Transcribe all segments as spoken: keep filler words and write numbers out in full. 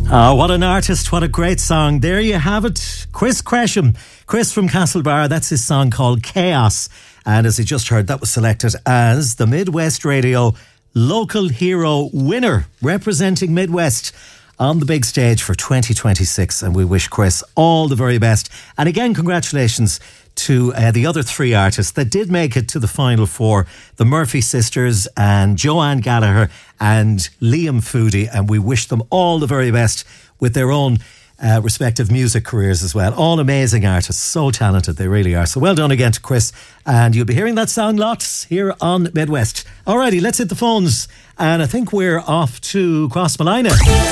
Oh, what an artist, what a great song. There you have it. Chris Cresham. Chris from Castlebar, that's his song called Chaos. And as you just heard, that was selected as the Midwest Radio Local Hero winner, representing Midwest on the big stage for twenty twenty-six. And we wish Chris all the very best. And again, congratulations to uh, the other three artists that did make it to the final four, the Murphy sisters and Joanne Gallagher and Liam Foodie, and we wish them all the very best with their own uh, respective music careers as well. All amazing artists, so talented, they really are. So well done again to Chris, and you'll be hearing that song lots here on Midwest. Alrighty, let's hit the phones, and I think we're off to Crossmolina.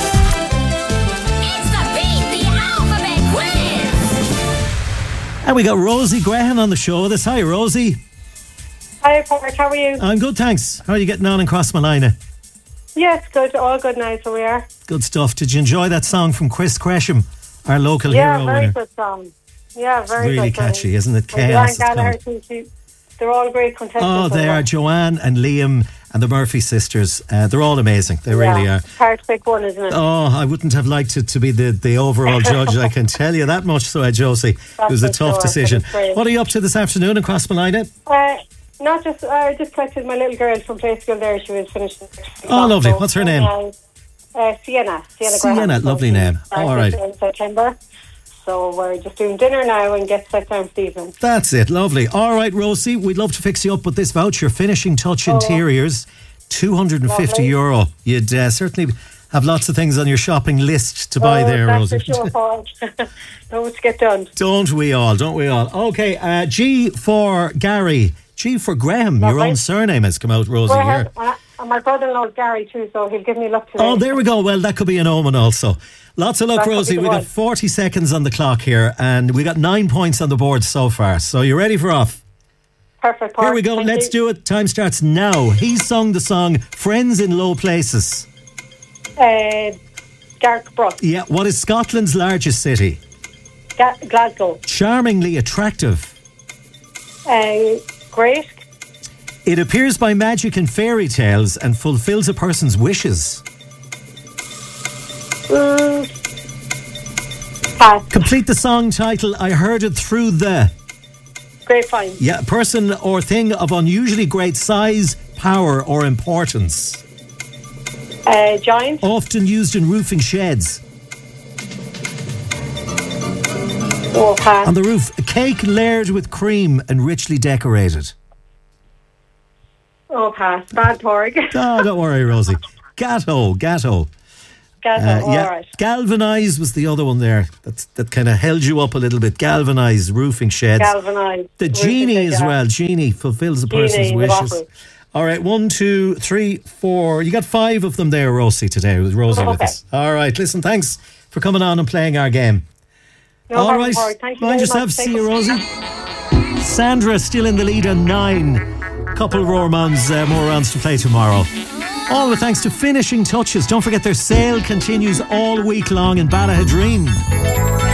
And we got Rosie Graham on the show with us. Hi, Rosie. Hi, Park. How are you? I'm good, thanks. How are you getting on in Crossmolina? Yes, good. All good now, so we are. Good stuff. Did you enjoy that song from Chris Cresham, our local yeah, hero very winner? good song. Yeah, very really good. Really catchy, isn't it? Chaos. Chaos. Gallagher, she, they're all great contestants. Oh, they are. Joanne and Liam and the Murphy sisters. Uh, they're all amazing. They yeah, really are. Hard to pick one, isn't it? Oh, I wouldn't have liked it to be the, the overall judge. I can tell you that much. So, uh, Josie, it was a tough sure, decision. What are you up to this afternoon in Crossmolina? Uh, not just, I uh, just collected my little girl from play school there. She was finishing. Oh, lovely. What's her name? Uh, uh, Sienna. Sienna, Sienna, Graham. lovely so name. Oh, all right. In September. So we're just doing dinner now and get set down for the evening. That's it, lovely. All right, Rosie, we'd love to fix you up with this voucher. Finishing Touch oh, Interiors, two hundred fifty lovely. euro. You'd uh, certainly have lots of things on your shopping list to buy oh, there, that's Rosie. For sure, Paul. Don't to get done. Don't we all, don't we all? Okay, uh, G for Gary. G for Graham. Lovely. Your own surname has come out, Rosie, well, here. Uh, and my brother-in-law is Gary too, so he'll give me luck today. Oh, there we go. Well, that could be an omen also. Lots of luck, That Rosie. We one. got forty seconds on the clock here, and we got nine points on the board so far. So you ready for off? Perfect, Park. Here we go. Thank Let's you. do it. Time starts now. He sung the song Friends in Low Places. Uh, Garth Brooks. Yeah. What is Scotland's largest city? Ga- Glasgow. Charmingly attractive. Uh, great. It appears by magic and fairy tales and fulfills a person's wishes. Mm. Pass. Complete the song title. I heard it through the... Grapevine. Yeah, person or thing of unusually great size, power or importance. Uh, giant. Often used in roofing sheds. Oh, pass. On the roof, a cake layered with cream and richly decorated. Oh, pass. Bad Park. Oh, don't worry, Rosie. Gatto, Gatto. Gatto, Uh, all yeah, right. Galvanise was the other one there. That's, that kind of held you up a little bit. Galvanise, roofing sheds. Galvanised. The Roofing genie sheds, as yeah. well. Genie fulfills a Genie person's in the wishes. bottle. All right, one, two, three, four. You got five of them there, Rosie, today. With Rosie Oh, with okay. us. All right, listen, thanks for coming on and playing our game. No All problem, right, Park. Thank you mind very yourself. much. See Take you, care. Rosie. Sandra still in the lead at nine. Couple of more rounds, uh, more rounds to play tomorrow. All the thanks to Finishing Touches. Don't forget their sale continues all week long in Ballahadreen.